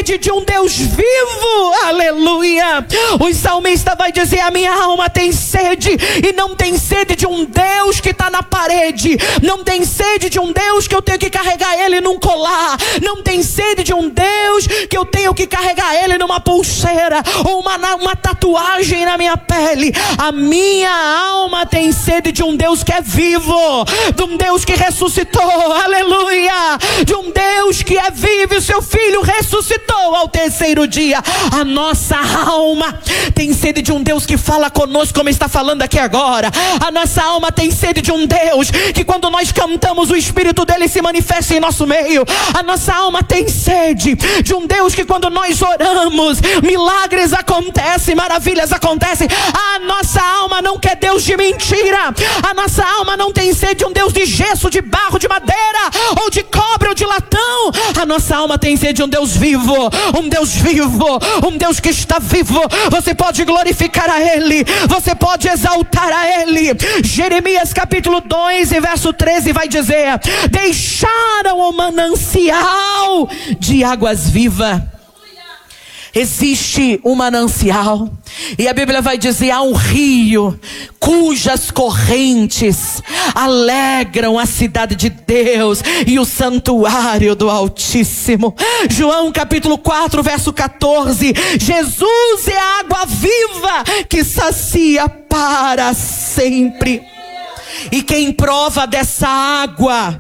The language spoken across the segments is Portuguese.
sede de um Deus vivo. Aleluia. O salmista vai dizer: a minha alma tem sede, e não tem sede de um Deus que está na parede, não tem sede de um Deus que eu tenho que carregar ele num colar, não tem sede de um Deus que eu tenho que carregar ele numa pulseira ou uma tatuagem na minha pele. A minha alma tem sede de um Deus que é vivo, de um Deus que ressuscitou, aleluia, de um Deus que é vivo e o seu filho ressuscitou ao terceiro dia. A nossa alma tem sede de um Deus que fala conosco como está falando aqui agora. A nossa alma tem sede de um Deus que quando nós cantamos o Espírito dele se manifesta em nosso meio. A nossa alma tem sede de um Deus que quando nós oramos, milagres acontecem, maravilhas acontecem. A nossa alma não quer Deus de mentira. A nossa alma não tem sede de um Deus de gesso, de barro, de madeira, ou de cobre, ou de latão. A nossa alma tem sede de um Deus vivo, um Deus vivo, um Deus que está vivo. Você pode glorificar a ele, você pode exaltar a ele. Jeremias capítulo 2 e verso 13 vai dizer: deixaram o manancial de águas vivas. Existe um manancial, e a Bíblia vai dizer: há um rio cujas correntes alegram a cidade de Deus e o santuário do Altíssimo. João capítulo 4 verso 14: Jesus é a água viva que sacia para sempre. E quem prova dessa água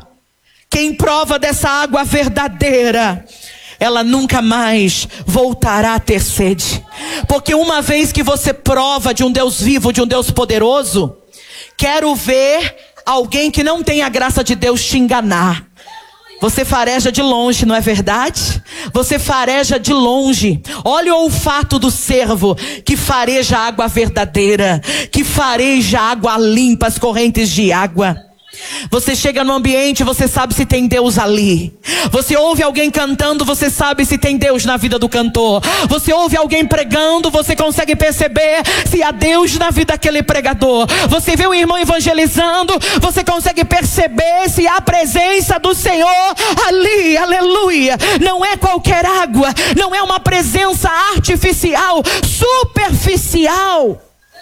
verdadeira, ela nunca mais voltará a ter sede. Porque uma vez que você prova de um Deus vivo, de um Deus poderoso, quero ver alguém que não tem a graça de Deus te enganar. Você fareja de longe, não é verdade? Você fareja de longe. Olha o olfato do servo que fareja água verdadeira, que fareja água limpa, as correntes de água. Você chega no ambiente, você sabe se tem Deus ali. Você ouve alguém cantando, você sabe se tem Deus na vida do cantor. Você ouve alguém pregando, você consegue perceber se há Deus na vida daquele pregador. Você vê um irmão evangelizando, você consegue perceber se há a presença do Senhor ali, aleluia. Não é qualquer água, não é uma presença artificial, superficial.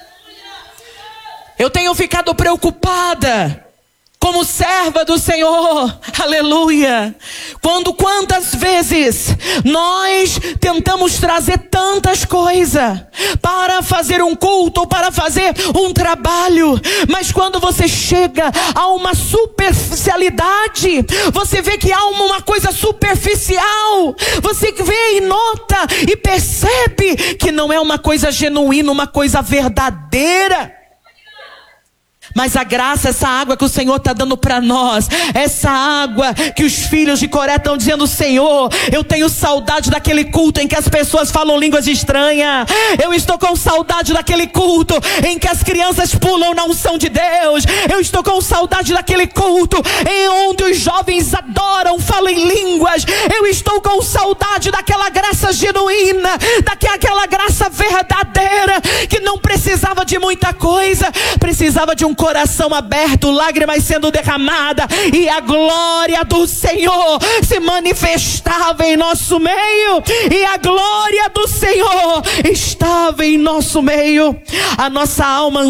Eu tenho ficado preocupada como serva do Senhor, aleluia, quantas vezes nós tentamos trazer tantas coisas para fazer um culto, ou para fazer um trabalho, mas quando você chega a uma superficialidade, você vê que há uma coisa superficial, você vê e nota e percebe que não é uma coisa genuína, uma coisa verdadeira. Mas a graça, essa água que o Senhor está dando para nós, essa água que os filhos de Coré estão dizendo: Senhor, eu tenho saudade daquele culto em que as pessoas falam línguas estranhas. Eu estou com saudade daquele culto em que as crianças pulam na unção de Deus. Eu estou com saudade daquele culto em onde os jovens adoram, falam em línguas. Eu estou com saudade daquela graça genuína, daquela graça verdadeira, que não precisava de muita coisa, precisava de um coração aberto, lágrimas sendo derramadas, e a glória do Senhor se manifestava em nosso meio, e a glória do Senhor estava em nosso meio. A nossa alma